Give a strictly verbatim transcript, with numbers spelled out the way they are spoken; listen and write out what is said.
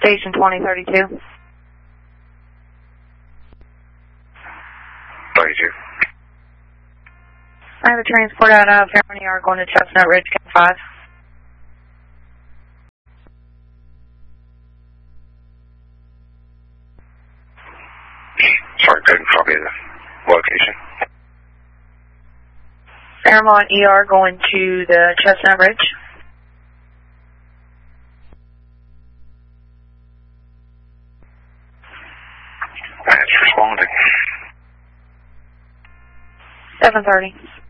Station twenty thirty-two. thirty-two. I have a transport out of Fairmont E R going to Chestnut Ridge, Cam five. Sorry, couldn't copy the location. Fairmont E R going to the Chestnut Ridge. That's responding. seven thirty.